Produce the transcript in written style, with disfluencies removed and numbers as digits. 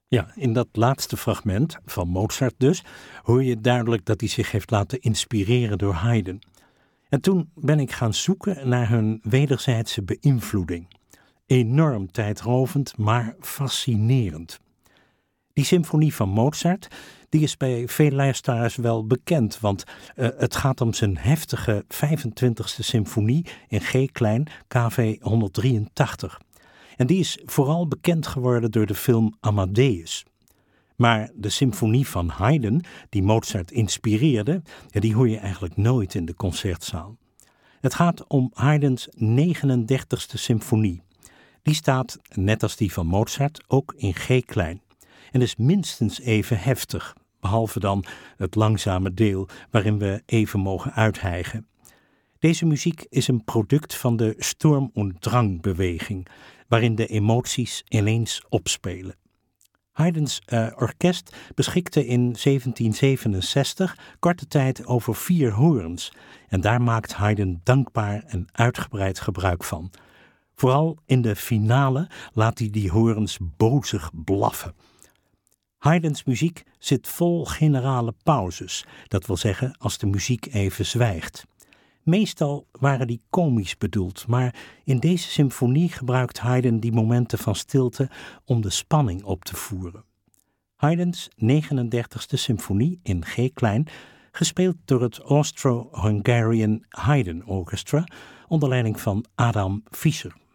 Ja, in dat laatste fragment, van Mozart dus, hoor je duidelijk dat hij zich heeft laten inspireren door Haydn. En toen ben ik gaan zoeken naar hun wederzijdse beïnvloeding. Enorm tijdrovend, maar fascinerend. Die symfonie van Mozart, die is bij veel luisteraars wel bekend, want het gaat om zijn heftige 25e symfonie in G-klein, KV 183. En die is vooral bekend geworden door de film Amadeus. Maar de symfonie van Haydn, die Mozart inspireerde, die hoor je eigenlijk nooit in de concertzaal. Het gaat om Haydns 39e symfonie. Die staat, net als die van Mozart, ook in G-klein. En is minstens even heftig, behalve dan het langzame deel waarin we even mogen uithijgen. Deze muziek is een product van de Sturm- und Drang-beweging, waarin de emoties ineens opspelen. Haydns orkest beschikte in 1767 korte tijd over 4 hoorns en daar maakt Haydn dankbaar en uitgebreid gebruik van. Vooral in de finale laat hij die hoorns bozig blaffen. Haydns muziek zit vol generale pauzes, dat wil zeggen als de muziek even zwijgt. Meestal waren die komisch bedoeld, maar in deze symfonie gebruikt Haydn die momenten van stilte om de spanning op te voeren. Haydns 39e symfonie in G-klein, gespeeld door het Austro-Hungarian Haydn Orchestra onder leiding van Adam Fischer.